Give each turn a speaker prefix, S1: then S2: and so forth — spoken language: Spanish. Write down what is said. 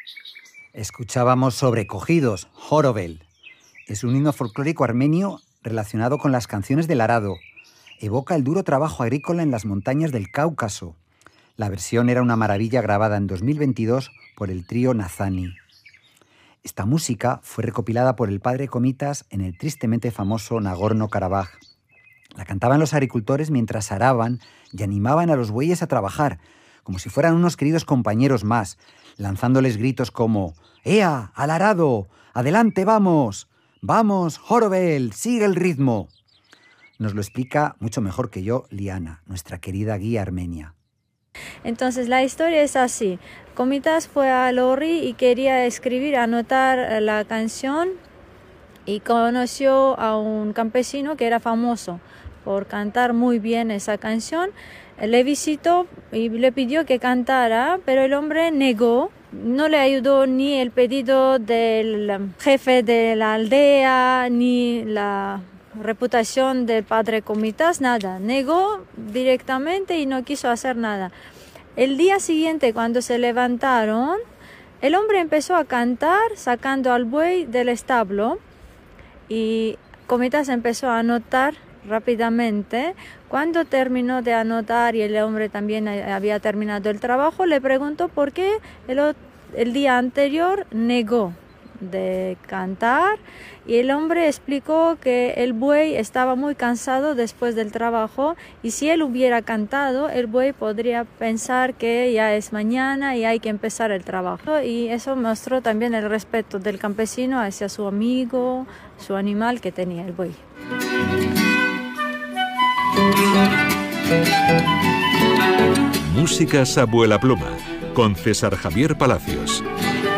S1: Escuchábamos Sobrecogidos, Jorovel. Es un himno folclórico armenio relacionado con las canciones del arado. Evoca el duro trabajo agrícola en las montañas del Cáucaso. La versión era una maravilla grabada en 2022 por el trío Nazani. Esta música fue recopilada por el padre Comitas en el tristemente famoso Nagorno-Karabaj. La cantaban los agricultores mientras araban y animaban a los bueyes a trabajar, como si fueran unos queridos compañeros más, lanzándoles gritos como «¡Ea, al arado! ¡Adelante, vamos! ¡Vamos, Jorovel! ¡Sigue el ritmo!». Nos lo explica mucho mejor que yo Liana, nuestra querida guía armenia.
S2: Entonces la historia es así. Comitas fue a Lorri y quería escribir, anotar la canción, y conoció a un campesino que era famoso por cantar muy bien esa canción. Le visitó y le pidió que cantara, pero el hombre negó. No le ayudó ni el pedido del jefe de la aldea, ni la reputación del padre Comitas, nada. Negó directamente y no quiso hacer nada. El día siguiente, cuando se levantaron, el hombre empezó a cantar sacando al buey del establo, y Comitas empezó a anotar rápidamente. Cuando terminó de anotar y el hombre también había terminado el trabajo, le preguntó por qué el día anterior negó de cantar, y el hombre explicó que el buey estaba muy cansado después del trabajo, y si él hubiera cantado, el buey podría pensar que ya es mañana y hay que empezar el trabajo. Y eso mostró también el respeto del campesino hacia su amigo, su animal que tenía el buey.
S3: Músicas Abuela Pluma, con César Javier Palacios.